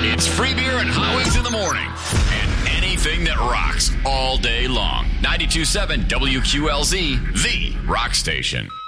It's free beer and hot wings in the morning. And anything that rocks all day long. 92.7 WQLZ, the rock station.